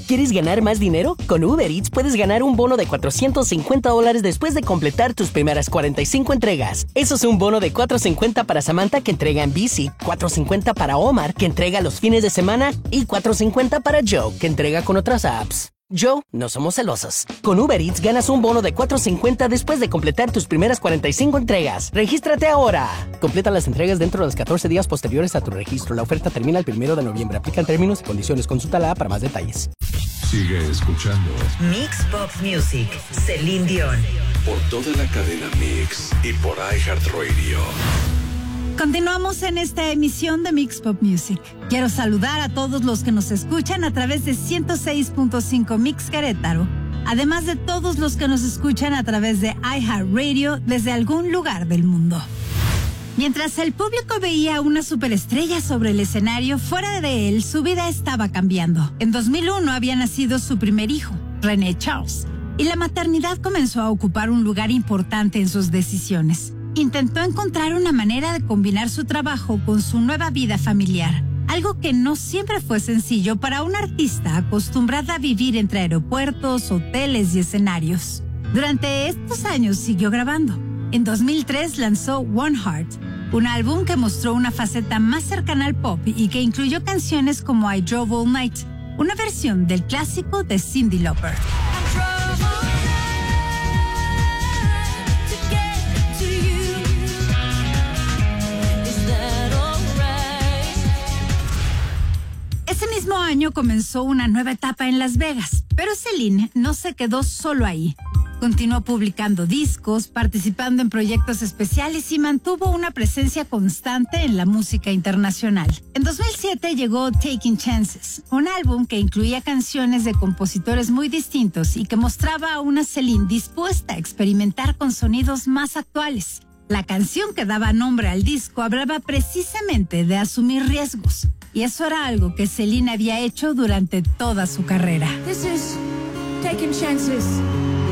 ¿Quieres ganar más dinero? Con Uber Eats puedes ganar un bono de $450 después de completar tus primeras 45 entregas. Eso es un bono de $450 para Samantha, que entrega en bici, $450 para Omar, que entrega los fines de semana, y $450 para Joe, que entrega con otras apps. Joe, no somos celosos. Con Uber Eats ganas un bono de $450 después de completar tus primeras 45 entregas. ¡Regístrate ahora! Completa las entregas dentro de los 14 días posteriores a tu registro. La oferta termina el 1 de noviembre. Aplican términos y condiciones. Consulta la app para más detalles. Sigue escuchando Mix Pop Music, Celine Dion. por toda la cadena Mix y por iHeartRadio. Continuamos en esta emisión de Mix Pop Music. Quiero saludar a todos los que nos escuchan a través de 106.5 Mix Querétaro, además de todos los que nos escuchan a través de iHeartRadio desde algún lugar del mundo. Mientras el público veía una superestrella sobre el escenario, fuera de él su vida estaba cambiando. En 2001 había nacido su primer hijo, René Charles, y la maternidad comenzó a ocupar un lugar importante en sus decisiones. Intentó encontrar una manera de combinar su trabajo con su nueva vida familiar, algo que no siempre fue sencillo para una artista acostumbrada a vivir entre aeropuertos, hoteles y escenarios. Durante estos años siguió grabando. En 2003 lanzó One Heart, un álbum que mostró una faceta más cercana al pop y que incluyó canciones como I Drove All Night, una versión del clásico de Cyndi Lauper. Ese mismo año comenzó una nueva etapa en Las Vegas, pero Celine no se quedó solo ahí. Continuó publicando discos, participando en proyectos especiales y mantuvo una presencia constante en la música internacional. En 2007 llegó Taking Chances, un álbum que incluía canciones de compositores muy distintos y que mostraba a una Celine dispuesta a experimentar con sonidos más actuales. La canción que daba nombre al disco hablaba precisamente de asumir riesgos, y eso era algo que Celine había hecho durante toda su carrera. This is Taking Chances.